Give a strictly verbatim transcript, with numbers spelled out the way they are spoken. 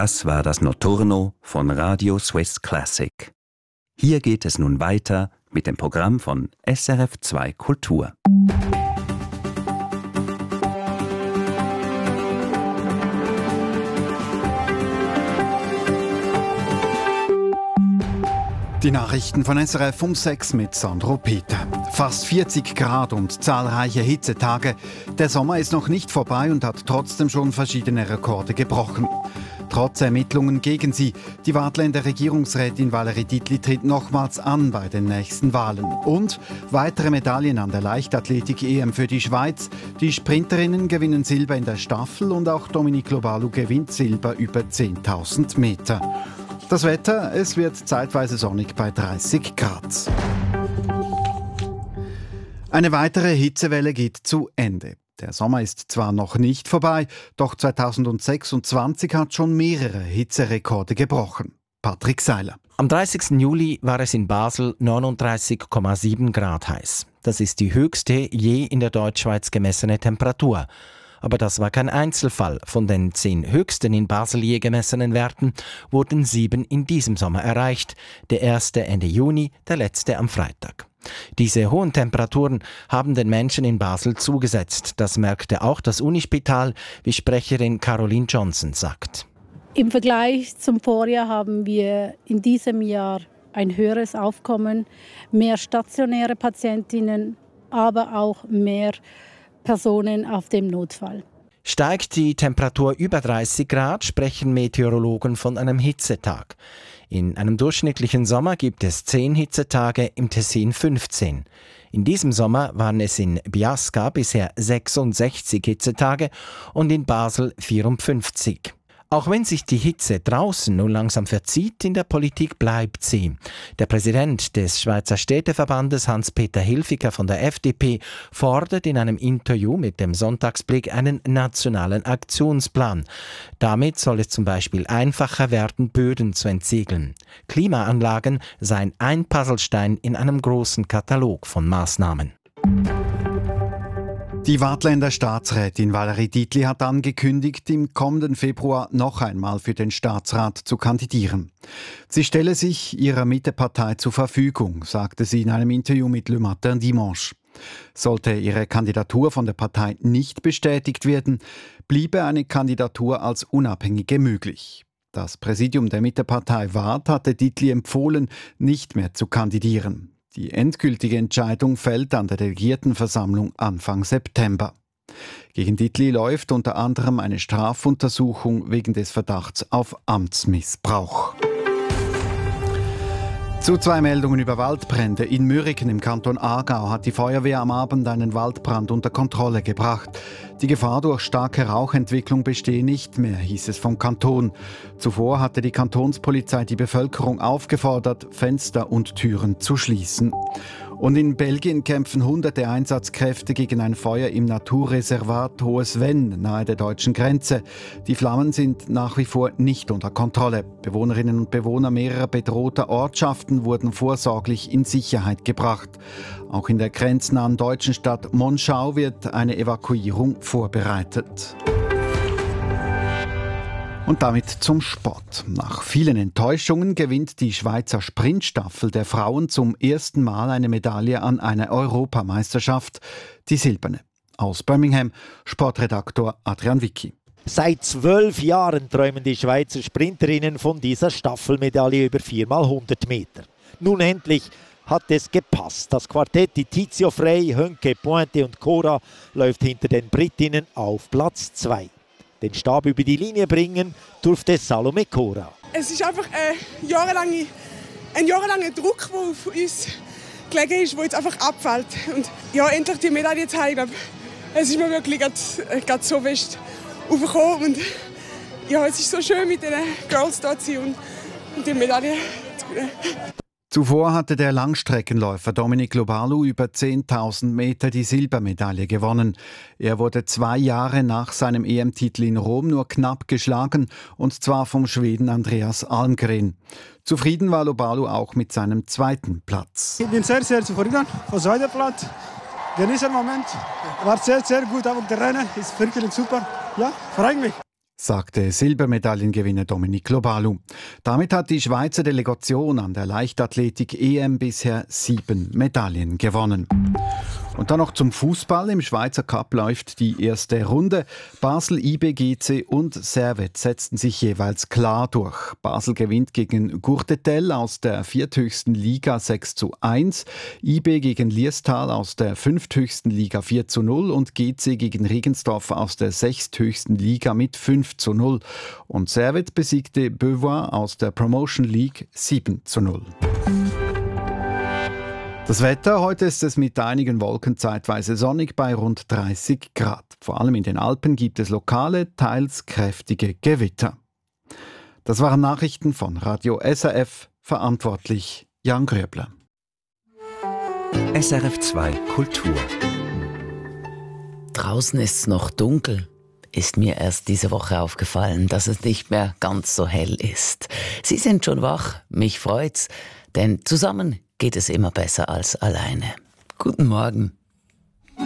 Das war das Notturno von Radio Swiss Classic. Hier geht es nun weiter mit dem Programm von S R F zwei Kultur. Die Nachrichten von S R F um sechs mit Sandro Peter. Fast vierzig Grad und zahlreiche Hitzetage. Der Sommer ist noch nicht vorbei und hat trotzdem schon verschiedene Rekorde gebrochen. Trotz Ermittlungen gegen sie, die Waadtländer Regierungsrätin Valérie Dietli tritt nochmals an bei den nächsten Wahlen. Und weitere Medaillen an der Leichtathletik-E M für die Schweiz. Die Sprinterinnen gewinnen Silber in der Staffel und auch Dominique Lobalu gewinnt Silber über zehntausend Meter. Das Wetter, es wird zeitweise sonnig bei dreißig Grad. Eine weitere Hitzewelle geht zu Ende. Der Sommer ist zwar noch nicht vorbei, doch zweitausendsechsundzwanzig hat schon mehrere Hitzerekorde gebrochen. Patrick Seiler. Am dreißigsten Juli war es in Basel neununddreißig Komma sieben Grad heiß. Das ist die höchste je in der Deutschschweiz gemessene Temperatur. Aber das war kein Einzelfall. Von den zehn höchsten in Basel je gemessenen Werten wurden sieben in diesem Sommer erreicht. Der erste Ende Juni, der letzte am Freitag. Diese hohen Temperaturen haben den Menschen in Basel zugesetzt. Das merkte auch das Unispital, wie Sprecherin Caroline Johnson sagt. Im Vergleich zum Vorjahr haben wir in diesem Jahr ein höheres Aufkommen, mehr stationäre Patientinnen, aber auch mehr Personen auf dem Notfall. Steigt die Temperatur über dreißig Grad, sprechen Meteorologen von einem Hitzetag. In einem durchschnittlichen Sommer gibt es zehn Hitzetage, im Tessin fünfzehn. In diesem Sommer waren es in Biasca bisher sechsundsechzig Hitzetage und in Basel vierundfünfzig. Auch wenn sich die Hitze draußen nun langsam verzieht, in der Politik bleibt sie. Der Präsident des Schweizer Städteverbandes Hans-Peter Hilfiger von der F D P fordert in einem Interview mit dem Sonntagsblick einen nationalen Aktionsplan. Damit soll es zum Beispiel einfacher werden, Böden zu entsiegeln. Klimaanlagen seien ein Puzzlestein in einem großen Katalog von Maßnahmen. Die Waadtländer Staatsrätin Valérie Dietli hat angekündigt, im kommenden Februar noch einmal für den Staatsrat zu kandidieren. Sie stelle sich ihrer Mittepartei zur Verfügung, sagte sie in einem Interview mit Le Matin Dimanche. Sollte ihre Kandidatur von der Partei nicht bestätigt werden, bliebe eine Kandidatur als Unabhängige möglich. Das Präsidium der Mittepartei Waadt hatte Dietli empfohlen, nicht mehr zu kandidieren. Die endgültige Entscheidung fällt an der Delegiertenversammlung Anfang September. Gegen Dietli läuft unter anderem eine Strafuntersuchung wegen des Verdachts auf Amtsmissbrauch. Zu zwei Meldungen über Waldbrände. In Mürriken im Kanton Aargau hat die Feuerwehr am Abend einen Waldbrand unter Kontrolle gebracht. Die Gefahr durch starke Rauchentwicklung bestehe nicht mehr, hieß es vom Kanton. Zuvor hatte die Kantonspolizei die Bevölkerung aufgefordert, Fenster und Türen zu schließen. Und in Belgien kämpfen hunderte Einsatzkräfte gegen ein Feuer im Naturreservat Hohes Venn nahe der deutschen Grenze. Die Flammen sind nach wie vor nicht unter Kontrolle. Bewohnerinnen und Bewohner mehrerer bedrohter Ortschaften wurden vorsorglich in Sicherheit gebracht. Auch in der grenznahen deutschen Stadt Monschau wird eine Evakuierung vorbereitet. Und damit zum Sport. Nach vielen Enttäuschungen gewinnt die Schweizer Sprintstaffel der Frauen zum ersten Mal eine Medaille an einer Europameisterschaft, die silberne. Aus Birmingham, Sportredaktor Adrian Wicki. Seit zwölf Jahren träumen die Schweizer Sprinterinnen von dieser Staffelmedaille über vier mal hundert Meter. Nun endlich hat es gepasst. Das Quartett Tizio Frey, Hönke, Pointe und Cora läuft hinter den Britinnen auf Platz zwei. Den Stab über die Linie bringen durfte Salome Cora. Es ist einfach ein jahrelanger, ein jahrelanger Druck, der auf uns gelegen ist, der jetzt einfach abfällt. Und ja, endlich die Medaille zu haben, ich glaube, es ist mir wirklich gerade so fest aufgekommen. Und ja, es ist so schön, mit den Girls da zu sein und, und die Medaille zu gewinnen. Zuvor hatte der Langstreckenläufer Dominique Lobalu über zehntausend Meter die Silbermedaille gewonnen. Er wurde zwei Jahre nach seinem E M-Titel in Rom nur knapp geschlagen, und zwar vom Schweden Andreas Almgren. Zufrieden war Lobalu auch mit seinem zweiten Platz. Ich bin sehr, sehr zufrieden vom zweiten Platz. Genieße den Moment. War sehr, sehr gut, auch der Rennen ist wirklich super. Ja, freue mich. sagte Silbermedaillengewinner Dominic Lobalu. Damit hat die Schweizer Delegation an der Leichtathletik-E M bisher sieben Medaillen gewonnen. Und dann noch zum Fußball. Im Schweizer Cup läuft die erste Runde. Basel, I B, G C und Servette setzten sich jeweils klar durch. Basel gewinnt gegen Courtetel aus der vierthöchsten Liga sechs zu eins, I B gegen Liestal aus der fünfthöchsten Liga vier zu null und G C gegen Regensdorf aus der sechsthöchsten Liga mit fünf zu null. Und Servette besiegte Beauvoir aus der Promotion League sieben zu null. Das Wetter, heute ist es mit einigen Wolken zeitweise sonnig bei rund dreißig Grad. Vor allem in den Alpen gibt es lokale, teils kräftige Gewitter. Das waren Nachrichten von Radio S R F, verantwortlich Jan Gröbler. S R F zwei Kultur. Draußen ist es noch dunkel. Ist mir erst diese Woche aufgefallen, dass es nicht mehr ganz so hell ist. Sie sind schon wach, mich freut's, denn zusammen geht es immer besser als alleine. Guten Morgen.